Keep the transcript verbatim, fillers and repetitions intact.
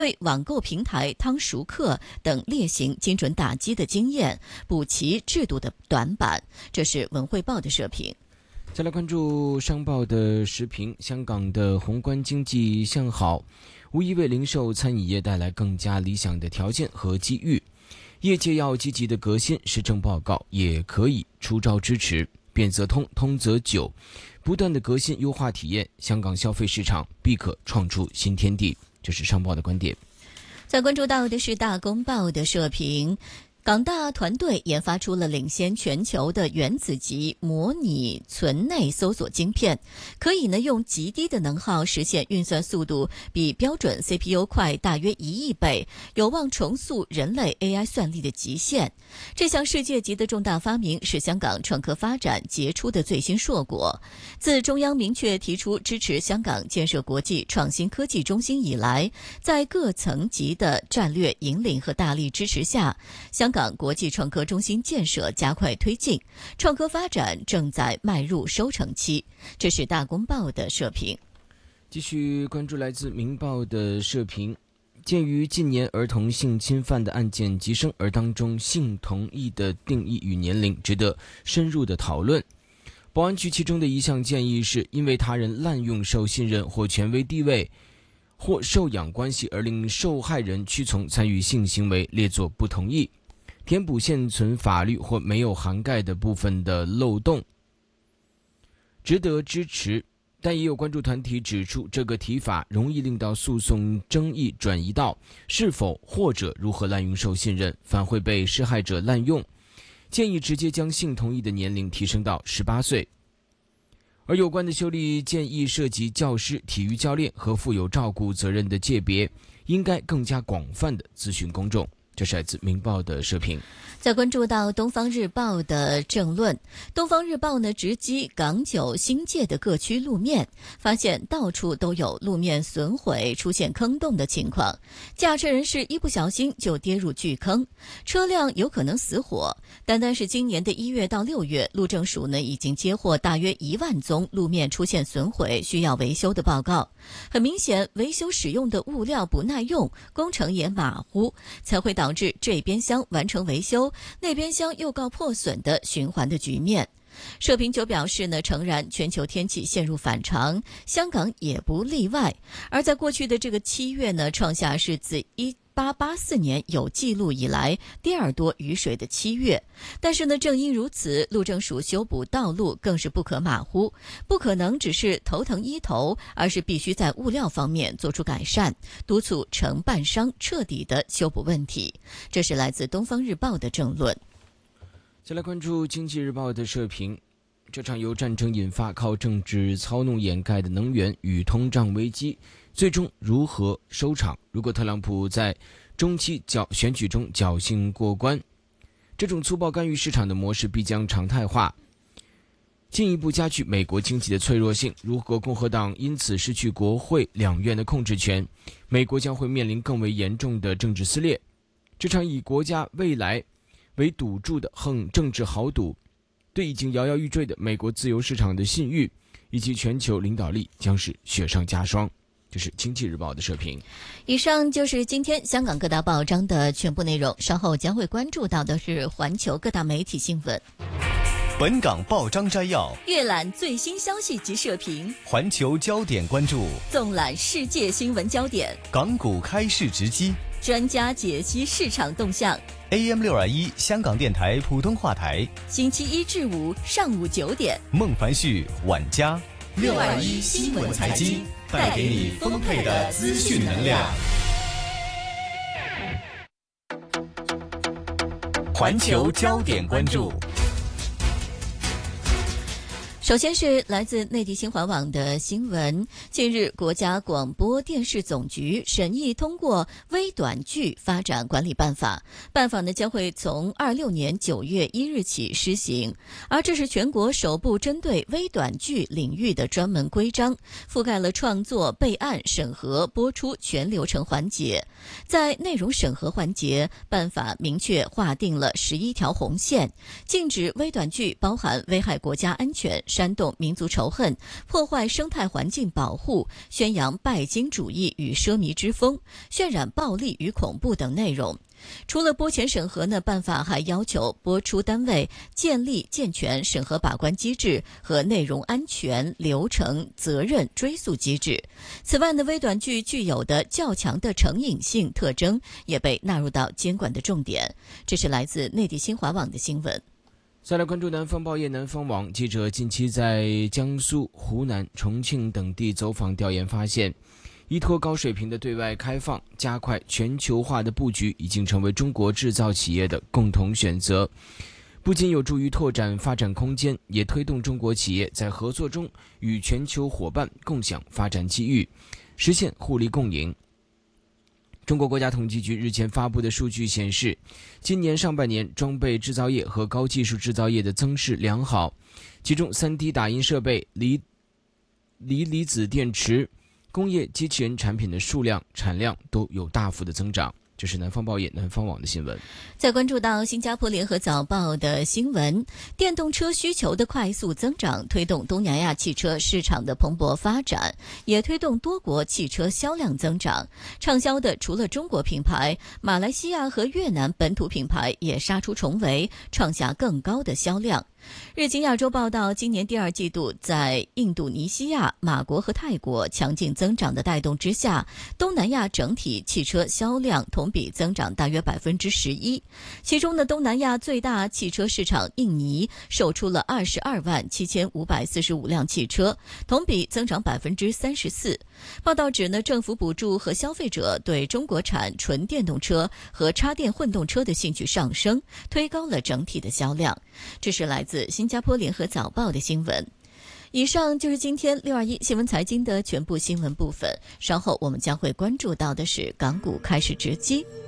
对网购平台汤熟客等烈行精准打击的经验，补齐制度的短板。这是文汇报的社评。 再来关注商报的时评，香港的宏观经济向好，无疑为零售餐饮业带来更加理想的条件和机遇。业界要积极的革新，施政报告也可以出招支持，变则通，通则久，不断的革新优化体验，香港消费市场必可创出新天地。这是商报的观点。 再关注到的是大公报的社评。港大团队研发出了领先全球的原子级模拟存内搜索晶片，可以呢用极低的能耗实现运算速度比标准 C P U 快大约一亿倍，有望重塑人类 A I 算力的极限。这项世界级的重大发明是香港创科发展杰出的最新硕果。自中央明确提出支持香港建设国际创新科技中心以来，在各层级的战略引领和大力支持下，香港国际创科中心建设加快推进，创科发展正在迈入收成期。这是大公报的社评。 继续关注来自明报的社评。鉴于近年儿童性侵犯的案件急升，而当中性同意的定义与年龄值得深入的讨论。保安局其中的一项建议是，因为他人滥用受信任或权威地位或受养关系而令受害人屈从参与性行为，列作不同意，填补现存法律或没有涵盖的部分的漏洞，值得支持。但也有关注团体指出，这个提法容易令到诉讼争议转移到是否或者如何滥用受信任，反会被施害者滥用，建议直接将性同意的年龄提升到十八岁。而有关的修例建议涉及教师、体育教练和负有照顾责任的界别，应该更加广泛地咨询公众。这是来自明报的社评。 再关注到东方日报的政论，东方日报呢直击港九新界的各区路面，发现到处都有路面损毁、出现坑洞的情况，驾车人士一不小心就跌入巨坑，车辆有可能死火。单单是今年的一月到六月，路政署呢已经接获大约一万宗路面出现损毁需要维修的报告。很明显，维修使用的物料不耐用，工程也马虎，才会导致这边厢完成维修，那边厢又告破损的循环的局面。社评就表示呢，诚然全球天气陷入反常，香港也不例外。而在过去的这个七月呢，创下是自一八八四年有记录以来第二多雨水的七月。但是呢，正因如此，路政署修补道路更是不可马虎，不可能只是头疼医头，而是必须在物料方面做出改善，督促承办商彻底的修补问题。这是来自东方日报的政论。 再来关注经济日报的社评，这场由战争引发、靠政治操弄掩盖的能源与通胀危机，最终如何收场？如果特朗普在中期选举中侥幸过关，这种粗暴干预市场的模式必将常态化，进一步加剧美国经济的脆弱性。如果共和党因此失去国会两院的控制权，美国将会面临更为严重的政治撕裂。这场以国家未来为赌注的横政治豪赌，对已经摇摇欲坠的美国自由市场的信誉以及全球领导力将是雪上加霜。这是经济日报的社评。 以上就是今天香港各大报章的全部内容，稍后将会关注到的是环球各大媒体新闻。 本港报章摘要， 阅览最新消息及社评， 环球焦点关注， 纵览世界新闻焦点， 港股开市直击， 专家解析市场动向。 A M 六二一 香港电台普通话台， 星期一至五上午九点， 孟凡旭、晚嘉， 六二一新闻财经， 带给你丰沛的资讯能量。环球焦点关注。 首先是来自内地新华网的新闻，近日国家广播电视总局审议通过微短剧发展管理办法，办法呢将会从二六年九月一日起施行，而这是全国首部针对微短剧领域的专门规章，覆盖了创作、备案、审核、播出全流程环节。在内容审核环节，办法明确划定了十一条红线，禁止微短剧包含危害国家安全、伤煽动民族仇恨，破坏生态环境保护，宣扬拜金主义与奢靡之风，渲染暴力与恐怖等内容。除了播前审核呢，办法还要求播出单位建立健全审核把关机制和内容安全、流程、责任追溯机制。此外呢，微短剧具有的较强的成瘾性特征也被纳入到监管的重点。这是来自内地新华网的新闻。 再来关注南方报业南方网记者近期在江苏、湖南、重庆等地走访调研发现，依托高水平的对外开放，加快全球化的布局，已经成为中国制造企业的共同选择。不仅有助于拓展发展空间，也推动中国企业在合作中与全球伙伴共享发展机遇，实现互利共赢。中国国家统计局日前发布的数据显示，今年上半年装备制造业和高技术制造业的增势良好，其中 三 D 打印设备、锂锂离子电池、工业机器人产品的数量、产量都有大幅的增长。这是南方报业南方网的新闻。 再关注到新加坡联合早报的新闻，电动车需求的快速增长推动东南亚汽车市场的蓬勃发展，也推动多国汽车销量增长。畅销的除了中国品牌，马来西亚和越南本土品牌也杀出重围，创下更高的销量。日经亚洲报道，今年第二季度在印度尼西亚、马国和泰国强劲增长的带动之下，东南亚整体汽车销量同比增长大约百分之十一。其中呢，东南亚最大汽车市场印尼售出了二十二万七千五百四十五辆汽车，同比增长百分之三十四。报道指呢，政府补助和消费者对中国产纯电动车和插电混动车的兴趣上升，推高了整体的销量。这是来自新加坡联合早报的新闻。以上就是今天六二一新闻财经的全部新闻部分，稍后我们将会关注到的是港股开市直击。